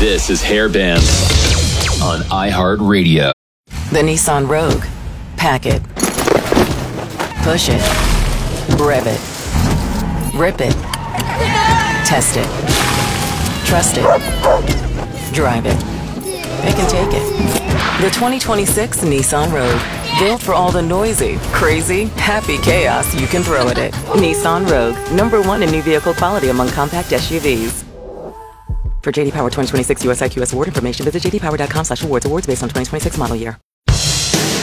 This is Hairband on iHeartRadio. The Nissan Rogue. Pack it. Push it. Rev it. Rip it. Test it. Trust it. Drive it. Pick and take it. The 2026 Nissan Rogue. Built for all the noisy, crazy, happy chaos you can throw at it. Nissan Rogue. #1 in new vehicle quality among compact SUVs. For JD Power 2026 US IQS award information, visit jdpower.com/awards. Awards based on 2026 model year.